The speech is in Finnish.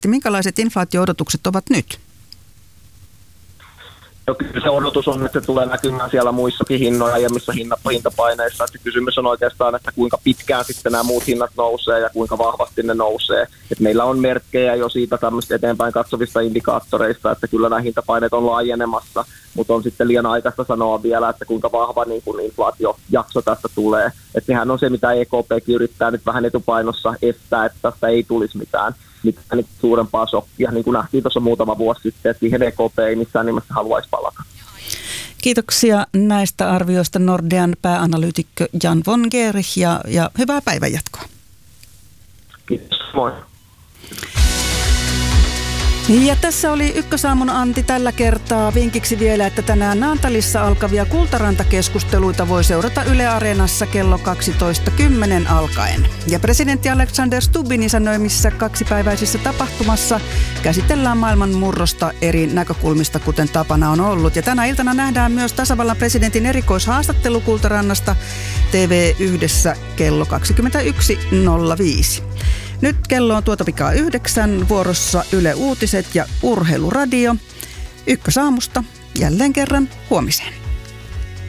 Minkälaiset inflaatio-odotukset ovat nyt? No, kyllä se odotus on, että se tulee näkymään siellä muissakin hinnoja ja missä hintapaineissa. Että kysymys on oikeastaan, että kuinka pitkään sitten nämä muut hinnat nousee ja kuinka vahvasti ne nousee. Että meillä on merkkejä jo siitä tämmöistä eteenpäin katsovista indikaattoreista, että kyllä nämä hintapaineet on laajenemassa, mutta on sitten liian aikaista sanoa vielä, että kuinka vahva niin kuin inflaatiojakso tästä tulee. Että sehän on se, mitä EKPkin yrittää nyt vähän etupainossa estää, että tästä ei tulisi mitään suurempaa shokkia, niin kuin nähtiin tuossa muutama vuosi sitten, että siihen EKP ei missään nimessä haluaisi palata. Kiitoksia näistä arvioista Nordean pääanalyytikkö Jan von Gerich ja hyvää päivänjatkoa. Kiitos, moi. Ja tässä oli Ykkösaamun Antti tällä kertaa. Vinkiksi vielä, että tänään Naantalissa alkavia Kultaranta-keskusteluita voi seurata Yle Areenassa kello 12.10 alkaen. Ja presidentti Alexander Stubbin isännöimissä kaksipäiväisissä tapahtumassa käsitellään maailman murrosta eri näkökulmista, kuten tapana on ollut. Ja tänä iltana nähdään myös tasavallan presidentin erikoishaastattelu Kultarannasta TV1 kello 21.05. Nyt kello on tuota pikaa 9, vuorossa Yle Uutiset ja Urheiluradio. Ykkösaamusta jälleen kerran huomiseen.